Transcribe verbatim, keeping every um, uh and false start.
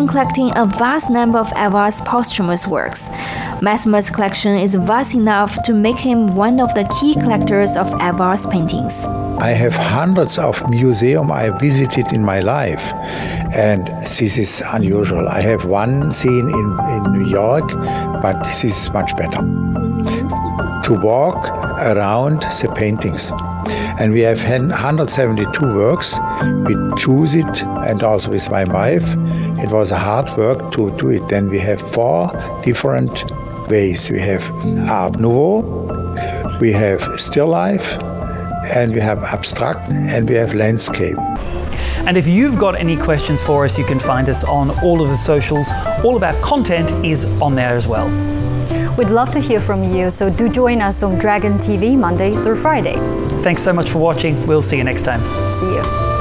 been collecting a vast number of Évart's posthumous works. Maximus' collection is vast enough to make him one of the key collectors of Évart's paintings. I have hundreds of museums I visited in my life, and this is unusual. I have one seen in, in New York, but this is much better. To walk around the paintings. And we have one hundred seventy-two works. We choose it, and also with my wife. It was a hard work to do it. Then we have four different ways. We have Art Nouveau, we have still life, and we have abstract, and we have landscape. And if you've got any questions for us, you can find us on all of the socials. All of our content is on there as well. We'd love to hear from you, so do join us on Dragon T V Monday through Friday. Thanks so much for watching. We'll see you next time. See you.